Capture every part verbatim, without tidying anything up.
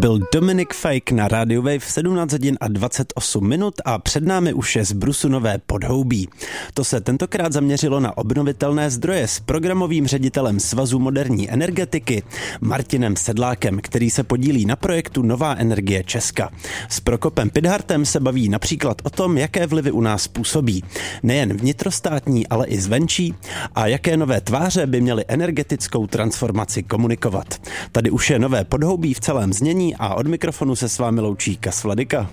byl Dominik Fike na Radio Wave v sedmnáct hodin a dvacet osm minut a před námi už je z Brusu nové podhoubí. To se tentokrát zaměřilo na obnovitelné zdroje s programovým ředitelem Svazu moderní energetiky Martinem Sedlákem, který se podílí na projektu Nová energie Česka. S Prokopem Pidhartem se baví například o tom, jaké vlivy u nás působí. Nejen vnitrostátní, ale i zvenčí a jaké nové tváře by měly energetickou transformaci komunikovat. Tady už je nové podhoubí v celém znění a od mikrofonu se s vámi loučí Kas Vladyka.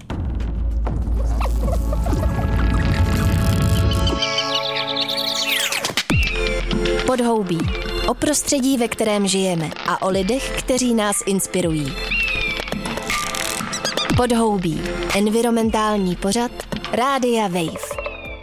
Podhoubí. O prostředí, ve kterém žijeme a o lidech, kteří nás inspirují. Podhoubí. Environmentální pořad Rádia Wave.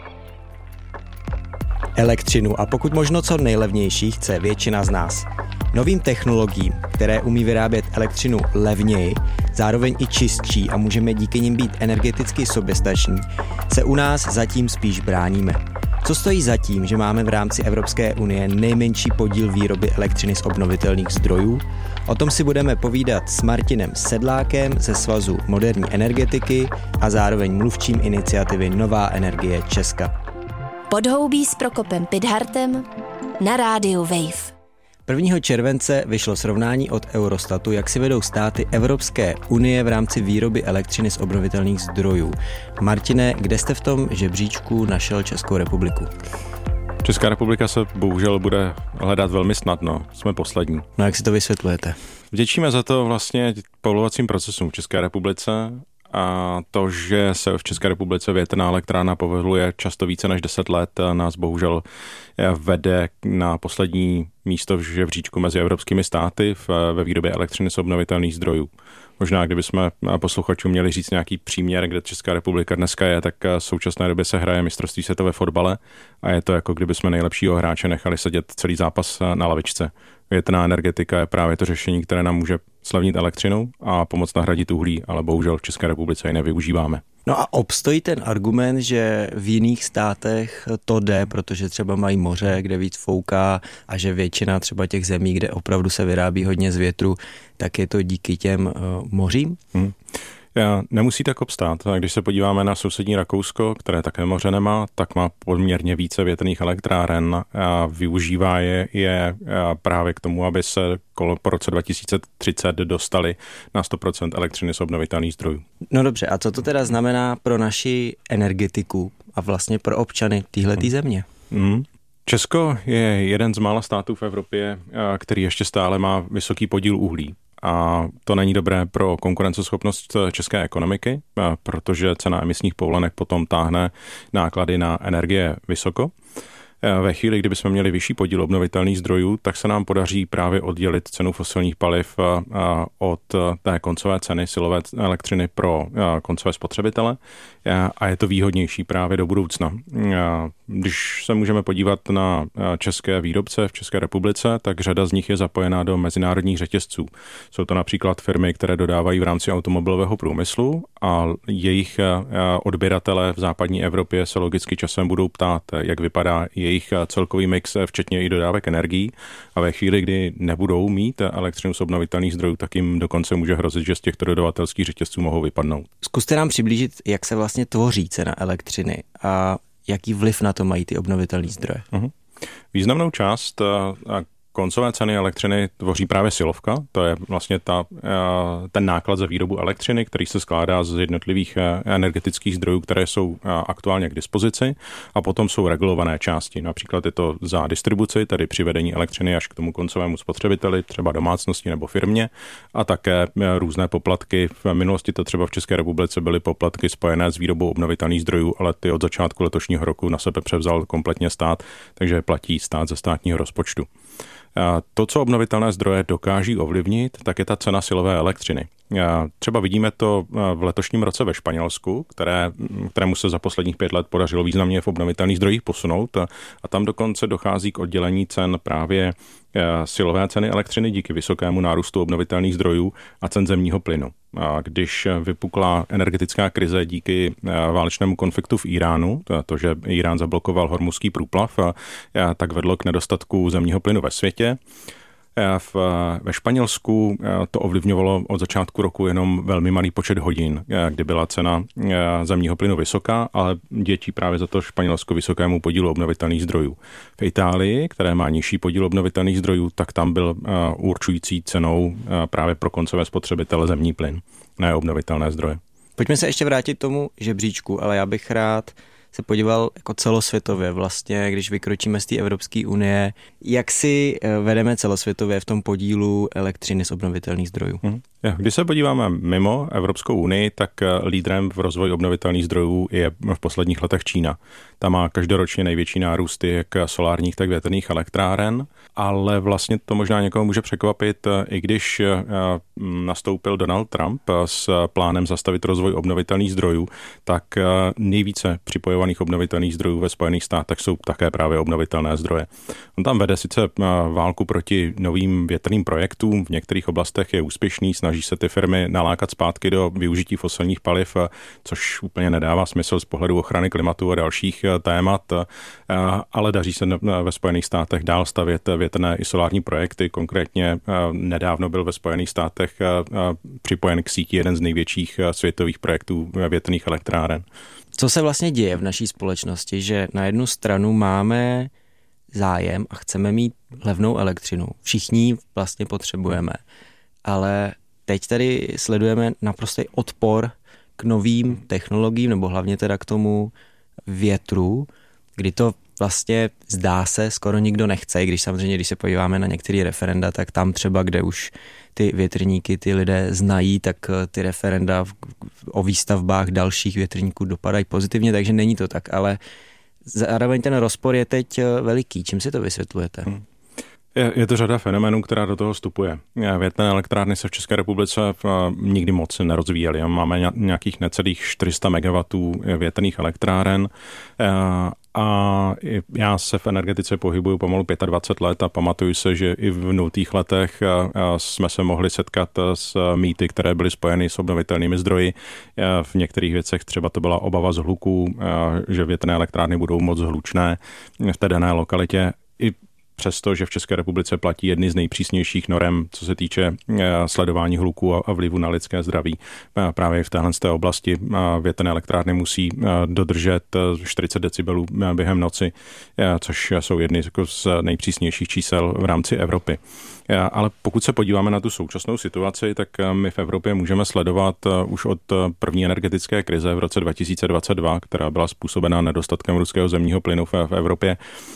Elektřinu a pokud možno co nejlevnější chce většina z nás. Novým technologiím, které umí vyrábět elektřinu levněji, zároveň i čistší a můžeme díky nim být energeticky soběstační, se u nás zatím spíš bráníme. Co stojí za tím, že máme v rámci Evropské unie nejmenší podíl výroby elektřiny z obnovitelných zdrojů? O tom si budeme povídat s Martinem Sedlákem ze Svazu moderní energetiky a zároveň mluvčím iniciativy Nová energie Česka. Podhoubí s Prokopem Pidhartem na rádiu Wave. prvního července vyšlo srovnání od Eurostatu, jak si vedou státy Evropské unie v rámci výroby elektřiny z obnovitelných zdrojů. Martine, kde jste v tom žebříčku našel Českou republiku? Česká republika se bohužel bude hledat velmi snadno. Jsme poslední. No jak si to vysvětlujete? Vděčíme za to vlastně povolovacím procesům v České republice a to, že se v České republice větrná elektrárna povoluje často více než deset let, nás bohužel vede na poslední místo v žebříčku mezi evropskými státy ve výrobě elektřiny z obnovitelných zdrojů. Možná, kdybychom posluchačům měli říct nějaký příměr, kde Česká republika dneska je, tak v současné době se hraje mistrovství světa ve fotbale a je to jako kdybychom nejlepšího hráče nechali sedět celý zápas na lavičce. Větrná energetika je právě to řešení, které nám může slevnit elektřinu a pomoct nahradit uhlí, ale bohužel v České republice ji nevyužíváme. No a obstojí ten argument, že v jiných státech to jde, protože třeba mají moře, kde víc fouká a že většina třeba těch zemí, kde opravdu se vyrábí hodně z větru, tak je to díky těm uh, mořím? Hmm. Nemusí tak obstát. Když se podíváme na sousední Rakousko, které také moře nemá, tak má poměrně více větrných elektráren a využívá je, je právě k tomu, aby se po roce dva tisíce třicet dostali na sto procent elektřiny z obnovitelných zdrojů. No dobře, a co to teda znamená pro naši energetiku a vlastně pro občany téhletý hmm. země? Hmm. Česko je jeden z mála států v Evropě, který ještě stále má vysoký podíl uhlí. A to není dobré pro konkurenceschopnost české ekonomiky, protože cena emisních povolenek potom táhne náklady na energie vysoko. Ve chvíli, kdybychom měli vyšší podíl obnovitelných zdrojů, tak se nám podaří právě oddělit cenu fosilních paliv od té koncové ceny silové elektřiny pro koncové spotřebitele a je to výhodnější právě do budoucna. Když se můžeme podívat na české výrobce v České republice, tak řada z nich je zapojená do mezinárodních řetězců. Jsou to například firmy, které dodávají v rámci automobilového průmyslu a jejich odběratele v západní Evropě se logicky časem budou ptát, jak vypadá jejich celkový mix, včetně i dodávek energií. A ve chvíli, kdy nebudou mít elektřinu z obnovitelných zdrojů, tak jim dokonce může hrozit, že z těchto dodavatelských řetězců mohou vypadnout. Zkuste nám přiblížit, jak se vlastně tvoří cena elektřiny a jaký vliv na to mají ty obnovitelné zdroje. Uh-huh. Významnou část a koncové ceny elektřiny tvoří právě silovka, to je vlastně ta, ten náklad za výrobu elektřiny, který se skládá z jednotlivých energetických zdrojů, které jsou aktuálně k dispozici a potom jsou regulované části. Například je to za distribuci, tedy přivedení elektřiny až k tomu koncovému spotřebiteli, třeba domácnosti nebo firmě a také různé poplatky. V minulosti to třeba v České republice byly poplatky spojené s výrobou obnovitelných zdrojů, ale ty od začátku letošního roku na sebe převzal kompletně stát, takže platí stát ze státního rozpočtu. To, co obnovitelné zdroje dokáží ovlivnit, tak je ta cena silové elektřiny. Třeba vidíme to v letošním roce ve Španělsku, které, kterému se za posledních pět let podařilo významně v obnovitelných zdrojích posunout a tam dokonce dochází k oddělení cen právě silové ceny elektřiny díky vysokému nárůstu obnovitelných zdrojů a cen zemního plynu. A když vypukla energetická krize díky válečnému konfliktu v Iránu, to, že Irán zablokoval hormuzský průplav, tak vedlo k nedostatku zemního plynu ve světě. V, ve Španělsku to ovlivňovalo od začátku roku jenom velmi malý počet hodin, kdy byla cena zemního plynu vysoká, ale děčí právě za to Španělsko vysokému podílu obnovitelných zdrojů. V Itálii, které má nižší podíl obnovitelných zdrojů, tak tam byl určující cenou právě pro koncové spotřebitele zemní plyn, ne obnovitelné zdroje. Pojďme se ještě vrátit k tomu žebříčku, ale já bych rád se podíval jako celosvětově vlastně, když vykročíme z té Evropské unie, jak si vedeme celosvětově v tom podílu elektřiny z obnovitelných zdrojů? Hmm. Když se podíváme mimo Evropskou unii, tak lídrem v rozvoji obnovitelných zdrojů je v posledních letech Čína. Ta má každoročně největší nárůsty jak solárních, tak větrných elektráren, ale vlastně to možná někoho může překvapit, i když nastoupil Donald Trump s plánem zastavit rozvoj obnovitelných zdrojů, tak nejvíce připojovaných obnovitelných zdrojů ve Spojených státech jsou také právě obnovitelné zdroje. On tam vede sice válku proti novým větrným projektům, v některých oblastech je úspěšný, snaží se ty firmy nalákat zpátky do využití fosilních paliv, což úplně nedává smysl z pohledu ochrany klimatu a dalších témat, ale daří se ve Spojených státech dál stavět větrné i solární projekty. Konkrétně nedávno byl ve Spojených státech připojen k síti jeden z největších světových projektů větrných elektráren. Co se vlastně děje v naší společnosti, že na jednu stranu máme zájem a chceme mít levnou elektřinu. Všichni ji vlastně potřebujeme, ale teď tady sledujeme naprostý odpor k novým technologiím, nebo hlavně teda k tomu větru, kdy to vlastně zdá se skoro nikdo nechce, když samozřejmě, když se podíváme na některé referenda, tak tam třeba, kde už ty větrníky ty lidé znají, tak ty referenda o výstavbách dalších větrníků dopadají pozitivně, takže není to tak, ale zároveň ten rozpor je teď veliký. Čím si to vysvětlujete? Hmm. Je, je to řada fenomenů, která do toho vstupuje. Větrné elektrárny se v České republice nikdy moc nerozvíjely. Máme nějakých necelých čtyři sta megawattů větrných elektráren a já se v energetice pohybuju pomalu dvacet pět let a pamatuju se, že i v nultých letech jsme se mohli setkat s mýty, které byly spojeny s obnovitelnými zdroji. V některých věcech třeba to byla obava z hluku, že větrné elektrárny budou moc hlučné v té dané lokalitě. I přesto, že v České republice platí jedny z nejpřísnějších norem, co se týče sledování hluku a vlivu na lidské zdraví. Právě v téhle oblasti větrné elektrárny musí dodržet čtyřicet decibelů během noci, což jsou jedny z nejpřísnějších čísel v rámci Evropy. Ale pokud se podíváme na tu současnou situaci, tak my v Evropě můžeme sledovat už od první energetické krize v roce dva tisíce dvacet dva, která byla způsobena nedostatkem ruského zemního plynu v Evropě,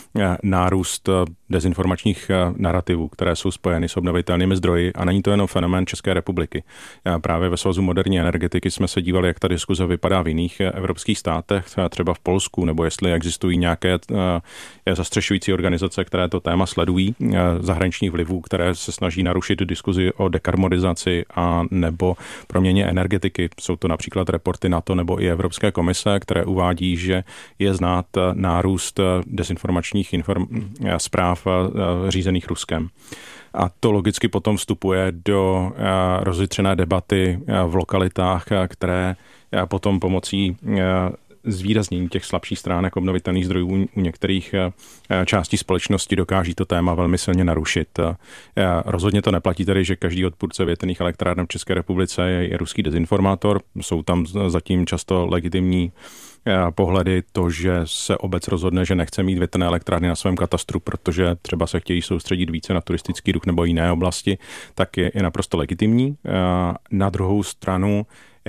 nárůst dezinformačních narrativů, které jsou spojeny s obnovitelnými zdroji, a není to jenom fenomén České republiky. Právě ve Svazu moderní energetiky jsme se dívali, jak ta diskuze vypadá v jiných evropských státech, třeba v Polsku, nebo jestli existují nějaké zastřešující organizace, které to téma sledují, zahraničních vlivů, které se snaží narušit diskuzi o dekarbonizaci a nebo proměně energetiky. Jsou to například reporty NATO nebo i Evropské komise, které uvádí, že je znát nárůst dezinformačních inform- zpráv řízených Ruskem. A to logicky potom vstupuje do rozjitřené debaty v lokalitách, které potom pomocí zvýraznění těch slabších stránek obnovitelných zdrojů u některých částí společnosti dokáží to téma velmi silně narušit. Rozhodně to neplatí tedy, že každý odpůrce větrných elektráren v České republice je, je ruský dezinformátor. Jsou tam zatím často legitimní pohledy, to, že se obec rozhodne, že nechce mít větrné elektrárny na svém katastru, protože třeba se chtějí soustředit více na turistický ruch nebo jiné oblasti, tak je, je naprosto legitimní. Na druhou stranu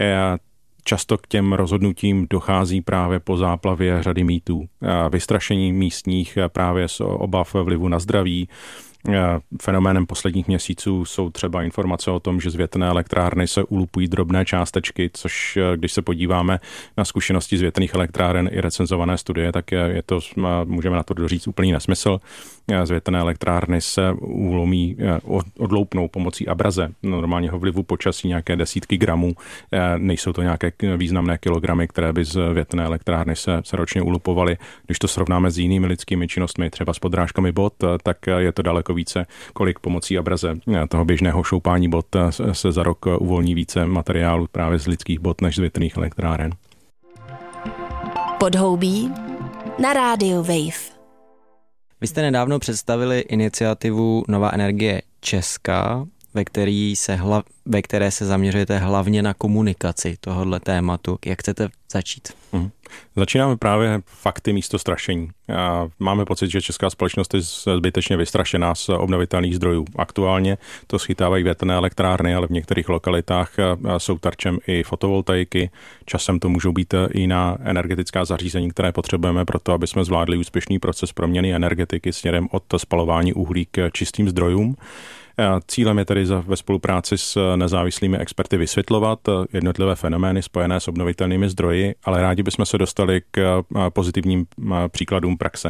často k těm rozhodnutím dochází právě po záplavě řady mýtů. Vystrašení místních právě z obav vlivu na zdraví. Fenoménem posledních měsíců jsou třeba informace o tom, že z větrné elektrárny se ulupují drobné částečky, což když se podíváme na zkušenosti z větrných elektráren i recenzované studie, tak je to, můžeme na to doříct, úplný nesmysl. Z větrné elektrárny se ulomí, odloupnou pomocí abraze, normálního vlivu počasí nějaké desítky gramů. Nejsou to nějaké významné kilogramy, které by z větrné elektrárny se, se ročně ulupovaly. Když to srovnáme s jinými lidskými činnostmi, třeba s podrážkami bot, tak je to daleko více, kolik pomocí abraze toho běžného šoupání bot se za rok uvolní více materiálu právě z lidských bot než z větrných elektráren. Podhoubí na rádiu Wave. Vy jste nedávno představili iniciativu Nová energie Česka, ve, který se hla, ve které se zaměřujete hlavně na komunikaci tohoto tématu. Jak chcete začít? Hmm. Začínáme právě fakty místo strašení. Máme pocit, že česká společnost je zbytečně vystrašená z obnovitelných zdrojů. Aktuálně to schytávají větrné elektrárny, ale v některých lokalitách jsou tarčem i fotovoltaiky. Časem to můžou být i jiná energetická zařízení, které potřebujeme pro to, aby jsme zvládli úspěšný proces proměny energetiky směrem od spalování uhlí k čistým zdrojům. Cílem je tedy ve spolupráci s nezávislými experty vysvětlovat jednotlivé fenomény spojené s obnovitelnými zdroji, ale rádi bychom se dostali k pozitivním příkladům praxe.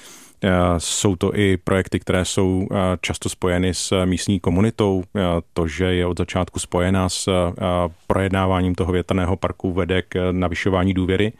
Jsou to i projekty, které jsou často spojeny s místní komunitou. To, že je od začátku spojená s projednáváním toho větrného parku, vede k navyšování důvěry.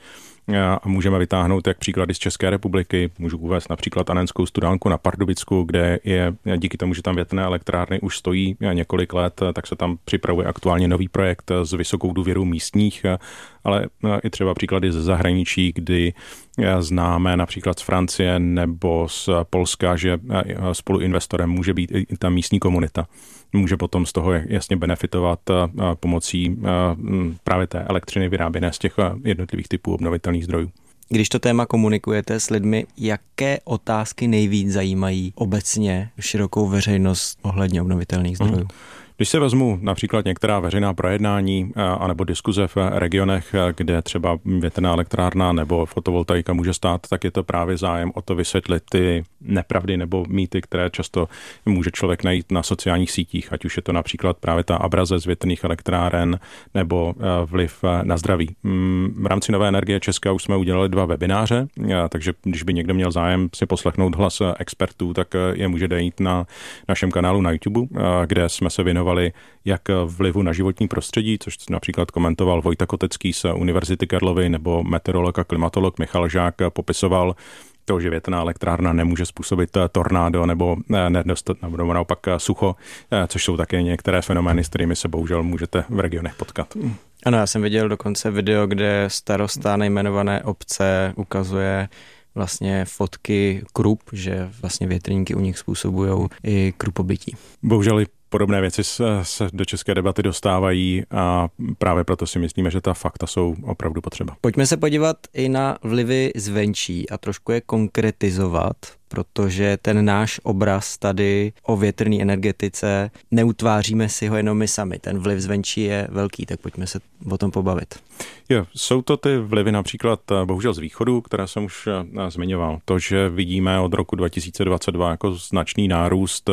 A můžeme vytáhnout jak příklady z České republiky. Můžu uvést například Anenskou studánku na Pardubicku, kde je díky tomu, že tam větrné elektrárny už stojí několik let, tak se tam připravuje aktuálně nový projekt s vysokou důvěrou místních, ale i třeba příklady ze zahraničí, kdy známe například z Francie nebo z Polska, že spoluinvestorem může být i ta místní komunita. Může potom z toho jasně benefitovat pomocí právě té elektřiny vyráběné z těch jednotlivých typů obnovitelných zdrojů. Když to téma komunikujete s lidmi, jaké otázky nejvíc zajímají obecně širokou veřejnost ohledně obnovitelných zdrojů? Hmm. Když se vezmu například některá veřejná projednání anebo diskuze v regionech, kde třeba větrná elektrárna nebo fotovoltaika může stát, tak je to právě zájem o to vysvětlit ty nepravdy nebo mýty, které často může člověk najít na sociálních sítích, ať už je to například právě ta abraze z větrných elektráren nebo vliv na zdraví. V rámci Nové energie Česka už jsme udělali dva webináře, takže když by někdo měl zájem si poslechnout hlas expertů, tak je může dojít na našem kanálu na YouTube, kde jsme se věnovali jak vlivu na životní prostředí, což například komentoval Vojta Kotecký z Univerzity Karlovy, nebo meteorolog a klimatolog Michal Žák popisoval to, že větrná elektrárna nemůže způsobit tornádo nebo nedostat, nebo naopak sucho, což jsou také některé fenomény, s kterými se bohužel můžete v regionech potkat. Ano, já jsem viděl dokonce video, kde starosta nejmenované obce ukazuje vlastně fotky krup, že vlastně větrníky u nich způsobují i krupobytí. Bohužel i podobné věci se do české debaty dostávají a právě proto si myslíme, že ta fakta jsou opravdu potřeba. Pojďme se podívat i na vlivy zvenčí a trošku je konkretizovat, protože ten náš obraz tady o větrné energetice neutváříme si ho jenom my sami. Ten vliv zvenčí je velký, tak pojďme se o tom pobavit. Jo, jsou to ty vlivy například bohužel z východu, které jsem už zmiňoval. To, že vidíme od roku dva tisíce dvacet dva jako značný nárůst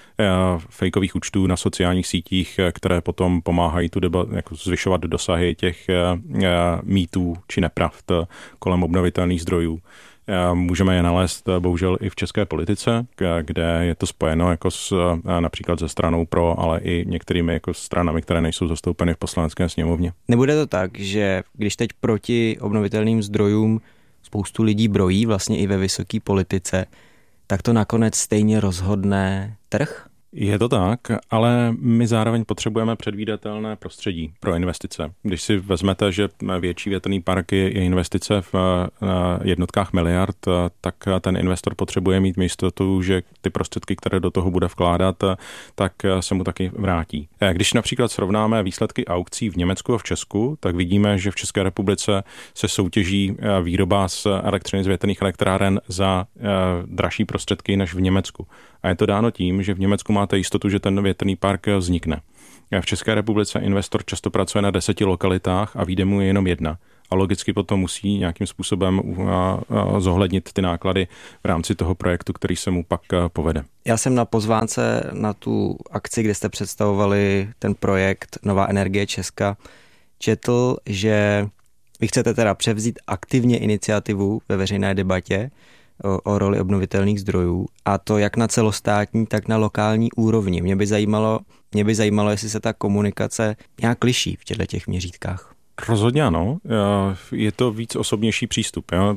fejkových účtů na sociálních sítích, které potom pomáhají tu debatu, jako zvyšovat dosahy těch mýtů či nepravd kolem obnovitelných zdrojů. Můžeme je nalézt bohužel i v české politice, kde je to spojeno jako s, například se stranou pro, ale i některými jako stranami, které nejsou zastoupeny v poslanecké sněmovně. Nebude to tak, že když teď proti obnovitelným zdrojům spoustu lidí brojí, vlastně i ve vysoké politice, tak to nakonec stejně rozhodne trh? Je to tak, ale my zároveň potřebujeme předvídatelné prostředí pro investice. Když si vezmete, že větší větrný park je investice v jednotkách miliard, tak ten investor potřebuje mít jistotu, že ty prostředky, které do toho bude vkládat, tak se mu taky vrátí. Když například srovnáme výsledky aukcí v Německu a v Česku, tak vidíme, že v České republice se soutěží výroba z elektřiny z větrných elektráren za dražší prostředky než v Německu. A je to dáno tím, že v Německu máte jistotu, že ten větrný park vznikne. V České republice investor často pracuje na deseti lokalitách a vyjde mu jenom jedna. A logicky potom musí nějakým způsobem zohlednit ty náklady v rámci toho projektu, který se mu pak povede. Já jsem na pozvánce na tu akci, kde jste představovali ten projekt Nová energie Česka, četl, že vy chcete teda převzít aktivně iniciativu ve veřejné debatě O, o roli obnovitelných zdrojů, a to jak na celostátní, tak na lokální úrovni. Mě by zajímalo, mě by zajímalo, jestli se ta komunikace nějak liší v těchto těch měřítkách. Rozhodně ano. Je to víc osobnější přístup. Jo?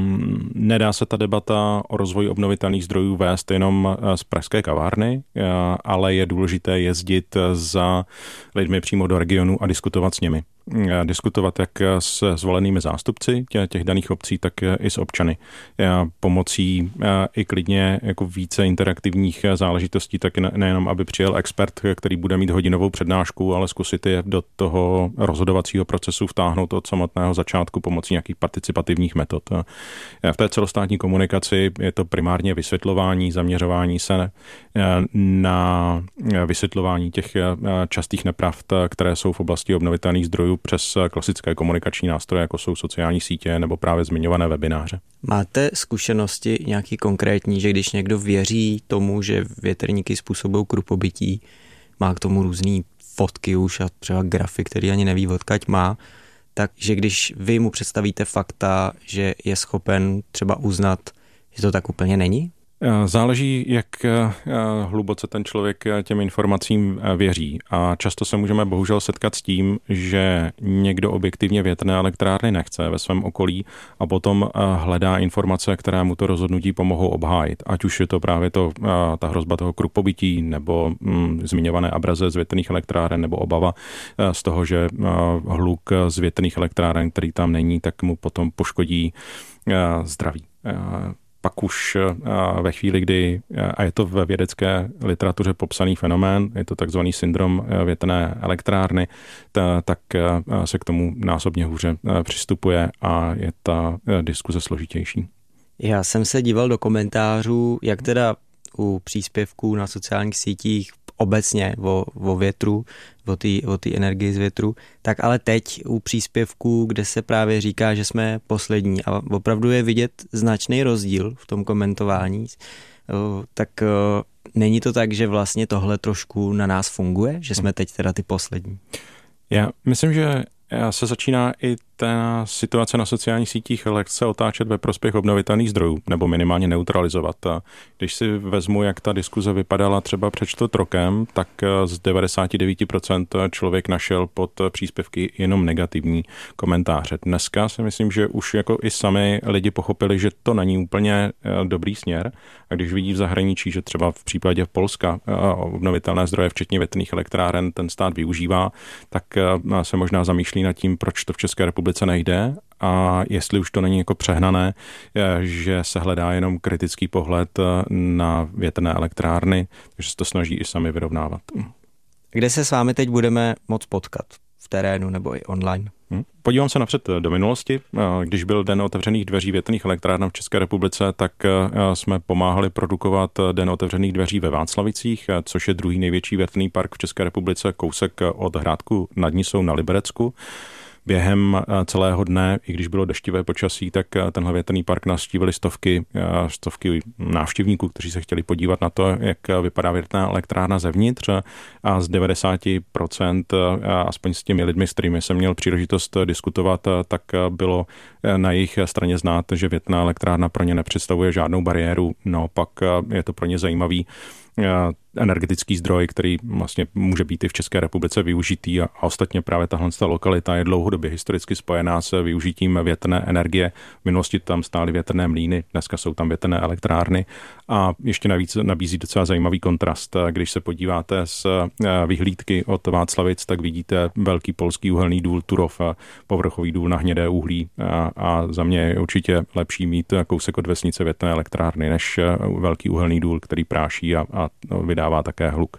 Nedá se ta debata o rozvoji obnovitelných zdrojů vést jenom z pražské kavárny, ale je důležité jezdit za lidmi přímo do regionu a diskutovat s nimi. diskutovat jak s zvolenými zástupci těch daných obcí, tak i s občany. Pomocí i klidně jako více interaktivních záležitostí, tak nejenom, aby přijel expert, který bude mít hodinovou přednášku, ale zkusit je do toho rozhodovacího procesu vtáhnout od samotného začátku pomocí nějakých participativních metod. V té celostátní komunikaci je to primárně vysvětlování, zaměřování se na vysvětlování těch častých nepravd, které jsou v oblasti obnovitelných zdrojů přes klasické komunikační nástroje, jako jsou sociální sítě nebo právě zmiňované webináře. Máte zkušenosti nějaký konkrétní, že když někdo věří tomu, že větrníky způsobují krupobytí, má k tomu různý fotky už a třeba grafy, který ani neví, odkaď má, takže když vy mu představíte fakta, že je schopen třeba uznat, že to tak úplně není? Záleží, jak hluboce ten člověk těm informacím věří. A často se můžeme bohužel setkat s tím, že někdo objektivně větrné elektrárny nechce ve svém okolí a potom hledá informace, které mu to rozhodnutí pomohou obhájit. Ať už je to právě to, ta hrozba toho krupobytí nebo hm, zmiňované abraze z větrných elektráren nebo obava z toho, že hluk z větrných elektráren, který tam není, tak mu potom poškodí zdraví. Pak už ve chvíli, kdy, a je to ve vědecké literatuře popsaný fenomén, je to takzvaný syndrom větrné elektrárny, tak se k tomu násobně hůře přistupuje a je ta diskuze složitější. Já jsem se díval do komentářů, jak teda u příspěvků na sociálních sítích obecně o, o větru, o té o té energii z větru, tak ale teď u příspěvků, kde se právě říká, že jsme poslední a opravdu je vidět značný rozdíl v tom komentování, tak není to tak, že vlastně tohle trošku na nás funguje, že jsme teď teda ty poslední? Já myslím, že se začíná i ta situace na sociálních sítích lehce otáčet ve prospěch obnovitelných zdrojů, nebo minimálně neutralizovat. A když si vezmu, jak ta diskuze vypadala třeba před čtvrt rokem, tak z devadesát devět procent člověk našel pod příspěvky jenom negativní komentáře. Dneska si myslím, že už jako i sami lidi pochopili, že to není úplně dobrý směr. A když vidí v zahraničí, že třeba v případě Polska obnovitelné zdroje, včetně větrných elektráren, ten stát využívá, tak se možná zamýšlí nad tím, proč to v České republice nejde a jestli už to není jako přehnané, že se hledá jenom kritický pohled na větrné elektrárny, takže se to snaží i sami vyrovnávat. Kde se s vámi teď budeme moc potkat? V terénu nebo i online? Podívám se napřed do minulosti. Když byl Den otevřených dveří větrných elektráren v České republice, tak jsme pomáhali produkovat Den otevřených dveří ve Václavicích, což je druhý největší větrný park v České republice, kousek od Hrádku nad Nisou na Liberecku. Během celého dne, i když bylo deštivé počasí, tak tenhle větrný park navštívili stovky, stovky návštěvníků, kteří se chtěli podívat na to, jak vypadá větrná elektrárna zevnitř a z devadesát procent, aspoň s těmi lidmi, s kterými jsem měl příležitost diskutovat, tak bylo na jejich straně znát, že větrná elektrárna pro ně nepředstavuje žádnou bariéru, naopak je to pro ně zajímavý energetický zdroj, který vlastně může být i v České republice využitý a ostatně právě tahle lokalita je dlouhodobě historicky spojená s využitím větrné energie. V minulosti tam stály větrné mlýny, dneska jsou tam větrné elektrárny a ještě navíc nabízí docela zajímavý kontrast. Když se podíváte z vyhlídky od Václavic, tak vidíte velký polský uhelný důl Turów, povrchový důl na hnědé uhlí a, a za mě je určitě lepší mít kousek od vesnice větrné elektrárny než velký uhelný důl, který práší a, a vydává také hluk.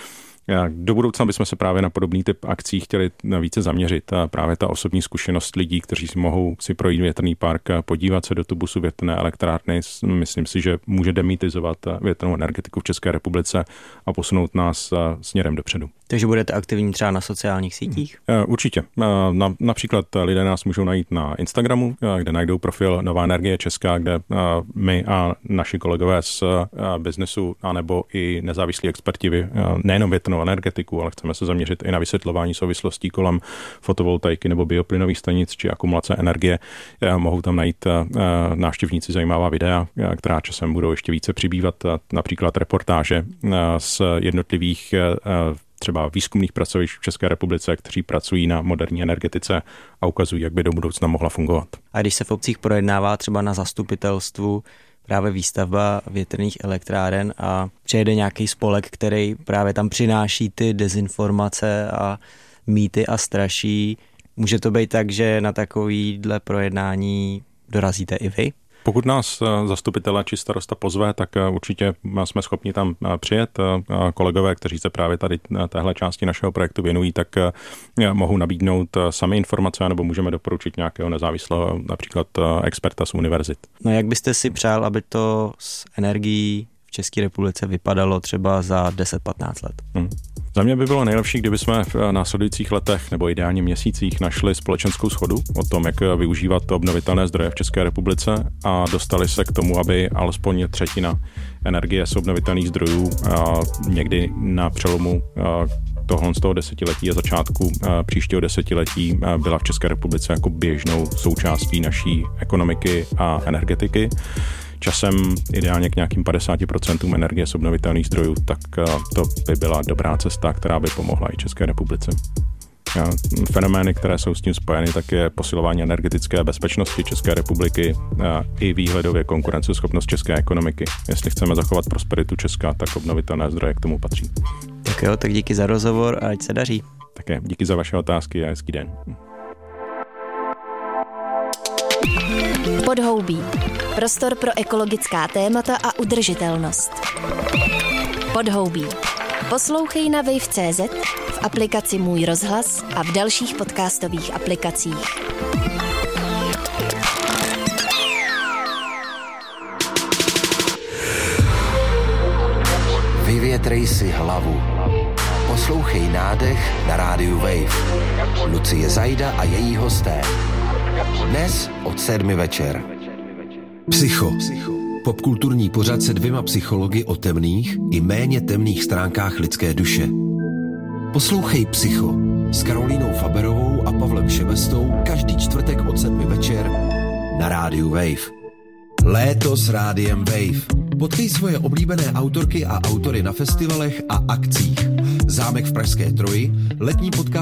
Do budoucna bychom se právě na podobný typ akcí chtěli více zaměřit. A právě ta osobní zkušenost lidí, kteří si mohou si projít větrný park, podívat se do tubusu větrné elektrárny, myslím si, že může demytizovat větrnou energetiku v České republice a posunout nás směrem dopředu. Takže budete aktivní třeba na sociálních sítích? Určitě. Na, například lidé nás můžou najít na Instagramu, kde najdou profil Nová energie Česká, kde my a naši kolegové z biznesu anebo i nezávislí experti nejenom větrnou energetiku, ale chceme se zaměřit i na vysvětlování souvislostí kolem fotovoltaiky nebo bioplynových stanic či akumulace energie. Mohou tam najít návštěvníci zajímavá videa, která časem budou ještě více přibývat, například reportáže z jednotlivých třeba výzkumných pracovišť v České republice, kteří pracují na moderní energetice a ukazují, jak by do budoucna mohla fungovat. A když se v obcích projednává třeba na zastupitelstvu právě výstavba větrných elektráren a přijede nějaký spolek, který právě tam přináší ty dezinformace a mýty a straší, Může to být tak, že na takovýhle projednání dorazíte i vy? Pokud nás zastupitelé či starosta pozve, tak určitě jsme schopni tam přijet. Kolegové, kteří se právě tady téhle části našeho projektu věnují, tak mohou nabídnout sami informace, nebo můžeme doporučit nějakého nezávislého, například experta z univerzit. No jak byste si přál, aby to s energií v České republice vypadalo třeba za deset patnáct let? Hmm. Za mě by bylo nejlepší, kdyby jsme v následujících letech nebo ideálně měsících našli společenskou shodu o tom, jak využívat obnovitelné zdroje v České republice a dostali se k tomu, aby alespoň třetina energie z obnovitelných zdrojů někdy na přelomu tohle z toho desetiletí a začátku příštího desetiletí byla v České republice jako běžnou součástí naší ekonomiky a energetiky. Časem ideálně k nějakým padesáti procentům energie z obnovitelných zdrojů, tak to by byla dobrá cesta, která by pomohla i České republice. Fenomény, které jsou s tím spojeny, tak je posilování energetické bezpečnosti České republiky i výhledově konkurenceschopnost české ekonomiky. Jestli chceme zachovat prosperitu Česka, tak obnovitelné zdroje k tomu patří. Tak jo, tak díky za rozhovor a ať se daří. Také díky za vaše otázky a hezký den. Podhoubí. Prostor pro ekologická témata a udržitelnost. Podhoubí. Poslouchej na wave tečka cé zet, v aplikaci Můj rozhlas a v dalších podcastových aplikacích. Vyvětrej si hlavu. Poslouchej Nádech na rádiu Wave. Lucie Zajda a její hosté. Dnes od sedmi večer. Psycho. Popkulturní pořad se dvěma psychologi o temných i méně temných stránkách lidské duše. Poslouchej Psycho s Karolínou Faberovou a Pavlem Šebestou každý čtvrtek od sedmi večer na rádiu Wave. Léto s rádiem Wave. Potkej svoje oblíbené autorky a autory na festivalech a akcích. Zámek v Pražské Troji, letní podcast